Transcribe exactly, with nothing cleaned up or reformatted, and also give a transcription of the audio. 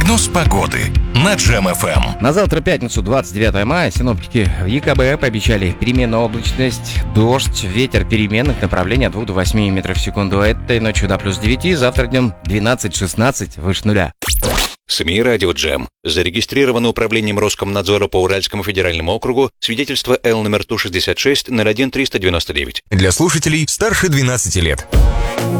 Прогноз погоды на Джем эф эм. На завтра, пятницу, двадцать девятое мая, синоптики в е ка бэ пообещали переменную облачность, дождь, ветер переменных направлений от двух до восьми метров в секунду. Этой ночью до плюс девяти, завтра днем двенадцать-шестнадцать, выше нуля. СМИ «Радио Джем». Зарегистрировано управлением Роскомнадзора по Уральскому федеральному округу свидетельство Л номер Ту шестьдесят шесть ноль один триста девяносто девять. Для слушателей старше двенадцати лет.